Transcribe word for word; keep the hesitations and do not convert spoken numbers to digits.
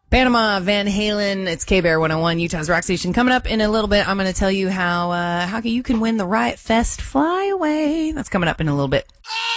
Panama, Van Halen, it's K-Bear one oh one, Utah's Rock Station. Coming up in a little bit, I'm going to tell you how uh, how you can win the Riot Fest Flyaway. That's coming up in a little bit.